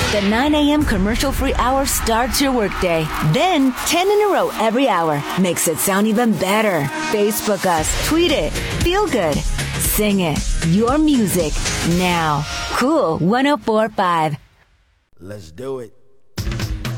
The 9 a.m. commercial-free hour starts your workday. Then 10 in a row every hour makes it sound even better. Facebook us, tweet it, feel good, sing it. Your music now. Cool 104.5. Let's do it.